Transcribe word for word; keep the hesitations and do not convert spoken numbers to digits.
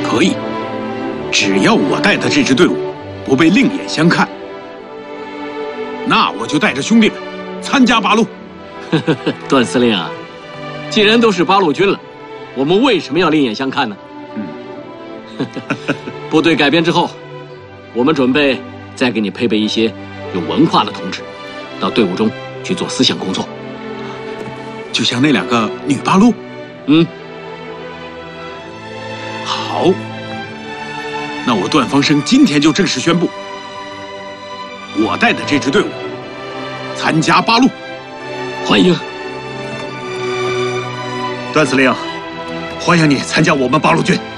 可以，只要我带的这支队伍不被另眼相看，那我就带着兄弟们参加八路。 段司令啊，既然都是八路军了，我们为什么要另眼相看呢？嗯，部队改编之后，我们准备再给你配备一些有文化的同志，到队伍中去做思想工作。 就像那两个女八路。 嗯， 好，那我段方生今天就正式宣布，我带的这支队伍参加八路。 欢迎， 段司令，欢迎你参加我们八路军。